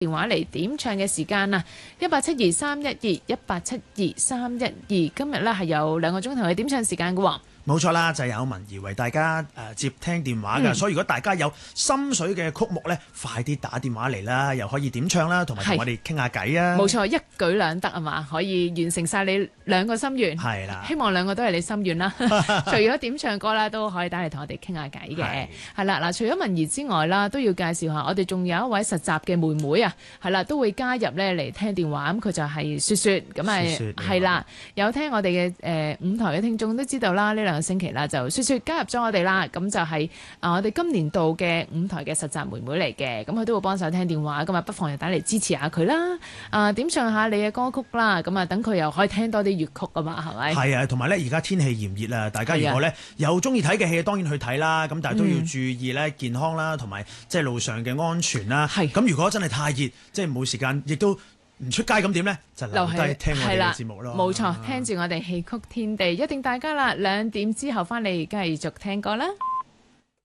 電話嚟點唱嘅時間啊，18723121，18723122。今日咧係有2個鐘頭嘅點唱時間嘅喎。 冇錯啦，就係有文儀為大家接聽電話㗎，所以如果大家有心水嘅曲目呢，快啲打電話嚟啦，又可以點唱啦，同埋同我哋傾下偈啊！ 冇錯，一舉兩得啊嘛，可以完成晒你2個心願。 係啦， 希望2個都係你心願啦。除咗點唱歌啦，都可以打嚟同我哋傾下偈嘅。係啦，嗱，除咗文儀之外啦，都要介紹下我哋仲有一位實習嘅妹妹啊，係啦，都會加入呢嚟聽電話。咁佢就係雪雪，咁係啦，有聽我哋嘅5台嘅聽眾都知道啦，呢2個星期啦，就雪雪加入咗我哋啦，咁就係我哋今年度嘅5台嘅實習妹妹嚟嘅，咁佢都會幫手聽電話，咁啊不妨又打嚟支持下佢啦，點唱下你嘅歌曲啦，咁啊等佢又可以聽多啲粵曲啊嘛，係咪？係啊，同埋咧而家天氣炎熱啊，大家如果咧又中意睇嘅戲，當然去睇啦，咁但係都要注意咧健康啦，同埋即係路上嘅安全啦。咁如果真係太熱，即係冇時間，亦都唔出街咁點呢？就留低聽我哋嘅節目咯。 冇錯，聽住我哋戲曲天地，一定大家啦，2點之後翻嚟繼續聽歌啦。